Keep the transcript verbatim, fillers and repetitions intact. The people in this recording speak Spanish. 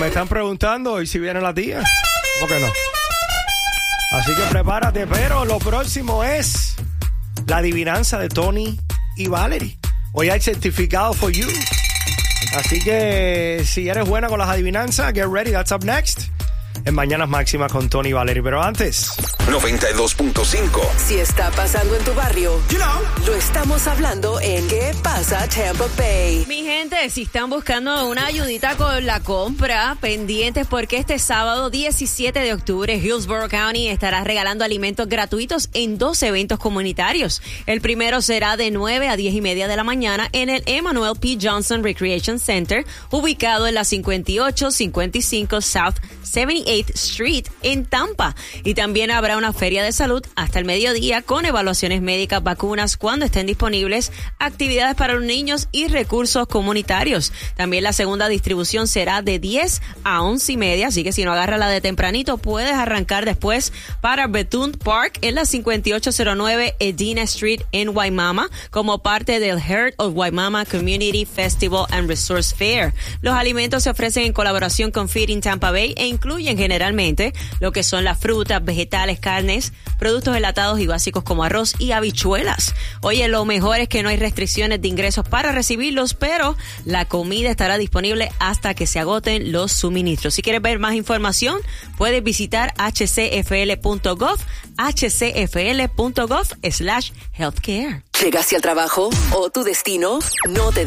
me están preguntando, ¿y si viene la tía? ¿Cómo que no? Así que prepárate, pero lo próximo es la adivinanza de Tony y Valerie. Hoy hay certificado for you. Así que si eres buena con las adivinanzas, get ready, that's up next. En Mañanas Máximas con Tony y Valerie. Pero antes, noventa y dos punto cinco. Si está pasando en tu barrio, You know. lo estamos hablando en ¿Qué pasa Tampa Bay? Mi gente, si están buscando una ayudita con la compra, pendientes porque este sábado diecisiete de octubre Hillsborough County estará regalando alimentos gratuitos en dos eventos comunitarios. El primero será de nueve a diez y media de la mañana en el Emmanuel P. Johnson Recreation Center, ubicado en la cincuenta y ocho cincuenta y cinco South setenta y ocho Street en Tampa. Y también habrá una feria de salud hasta el mediodía con evaluaciones médicas, vacunas cuando estén disponibles, actividades para los niños y recursos comunitarios. También la segunda distribución será de diez a once y media, así que si no agarras la de tempranito, puedes arrancar después para Bethune Park en la cincuenta y ocho cero nueve Edina Street en Waimama como parte del Heart of Waimama Community Festival and Resource Fair. Los alimentos se ofrecen en colaboración con Feeding Tampa Bay e incluyen generalmente lo que son las frutas, vegetales, carnes, productos enlatados y básicos como arroz y habichuelas. Oye, lo mejor es que no hay restricciones de ingresos para recibirlos, pero la comida estará disponible hasta que se agoten los suministros. Si quieres ver más información, puedes visitar hcfl.gov, hcfl.gov slash healthcare. ¿Llegaste al trabajo o tu destino no te